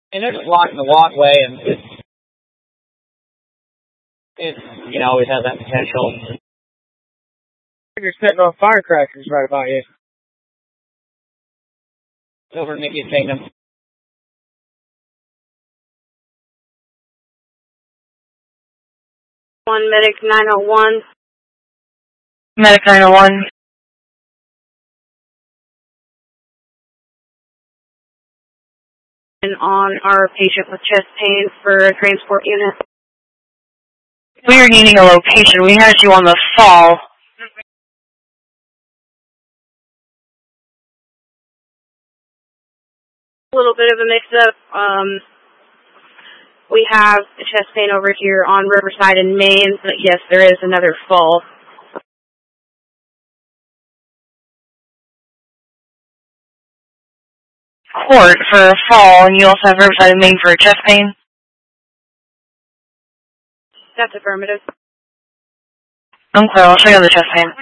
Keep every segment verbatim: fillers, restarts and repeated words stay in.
And they're just blocking the walkway, and it's, it's, you know, always has that potential. You're setting off firecrackers right about you. Over to Mickey's Kingdom. One medic nine oh one. Medic nine oh one. And on our patient with chest pain for a transport unit. We are needing a location. We had you on the fall. A little bit of a mix-up. Um, we have chest pain over here on Riverside in Maine, but yes, there is another fall. Court for a fall, and you also have Riverside in Maine for a chest pain? That's affirmative. Okay, I'll show you on the chest pain.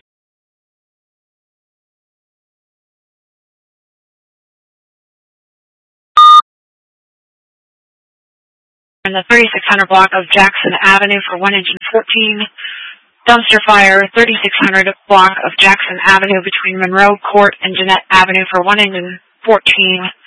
In the thirty-six hundred block of Jackson Avenue for one engine fourteen. Dumpster fire, thirty-six hundred block of Jackson Avenue between Monroe Court and Jeanette Avenue for one engine fourteen.